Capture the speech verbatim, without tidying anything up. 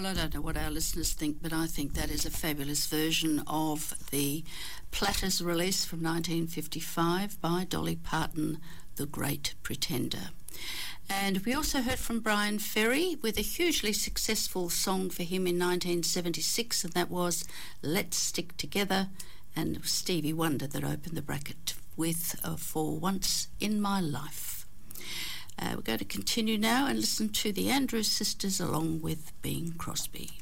Well, I don't know what our listeners think, but I think that is a fabulous version of the Platters release from nineteen fifty-five by Dolly Parton, The Great Pretender. And we also heard from Brian Ferry with a hugely successful song for him in nineteen seventy-six, and that was Let's Stick Together, and it was Stevie Wonder that opened the bracket with uh, For Once in My Life. Uh, we're going to continue now and listen to the Andrews Sisters along with Bing Crosby.